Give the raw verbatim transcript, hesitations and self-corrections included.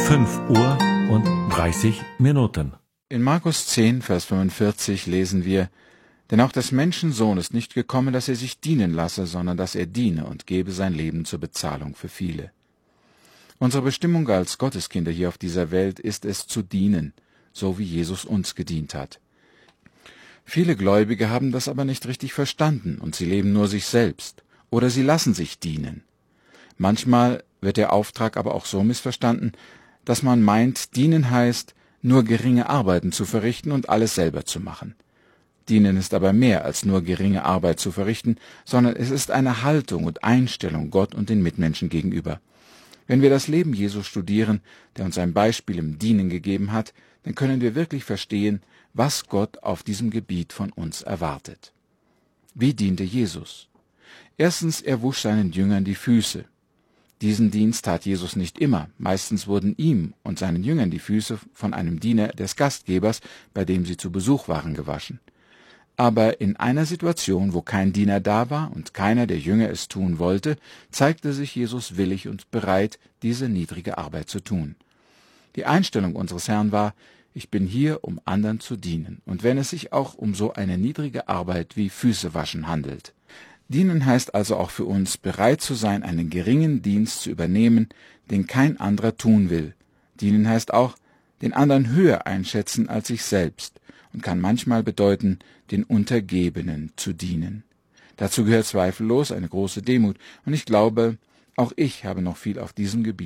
fünf Uhr und dreißig Minuten. In Markus zehn, Vers fünfundvierzig lesen wir: Denn auch des Menschensohn ist nicht gekommen, dass er sich dienen lasse, sondern dass er diene und gebe sein Leben zur Bezahlung für viele. Unsere Bestimmung als Gotteskinder hier auf dieser Welt ist es zu dienen, so wie Jesus uns gedient hat. Viele Gläubige haben das aber nicht richtig verstanden und sie leben nur sich selbst oder sie lassen sich dienen. Manchmal wird der Auftrag aber auch so missverstanden, dass man meint, dienen heißt, nur geringe Arbeiten zu verrichten und alles selber zu machen. Dienen ist aber mehr als nur geringe Arbeit zu verrichten, sondern es ist eine Haltung und Einstellung Gott und den Mitmenschen gegenüber. Wenn wir das Leben Jesu studieren, der uns ein Beispiel im Dienen gegeben hat, dann können wir wirklich verstehen, was Gott auf diesem Gebiet von uns erwartet. Wie diente Jesus? Erstens, er wusch seinen Jüngern die Füße. Diesen Dienst tat Jesus nicht immer. Meistens wurden ihm und seinen Jüngern die Füße von einem Diener des Gastgebers, bei dem sie zu Besuch waren, gewaschen. Aber in einer Situation, wo kein Diener da war und keiner der Jünger es tun wollte, zeigte sich Jesus willig und bereit, diese niedrige Arbeit zu tun. Die Einstellung unseres Herrn war: Ich bin hier, um anderen zu dienen, und wenn es sich auch um so eine niedrige Arbeit wie Füße waschen handelt. Dienen heißt also auch für uns, bereit zu sein, einen geringen Dienst zu übernehmen, den kein anderer tun will. Dienen heißt auch, den anderen höher einschätzen als sich selbst und kann manchmal bedeuten, den Untergebenen zu dienen. Dazu gehört zweifellos eine große Demut, und ich glaube, auch ich habe noch viel auf diesem Gebiet